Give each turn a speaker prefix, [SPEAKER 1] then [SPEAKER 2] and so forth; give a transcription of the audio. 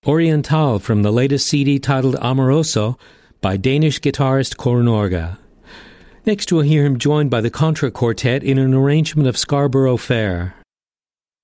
[SPEAKER 1] Oriental from the latest CD titled Amoroso by Danish guitarist Kåre Norge. Next we'll hear him joined by the Contra Quartet in an arrangement of Scarborough Fair.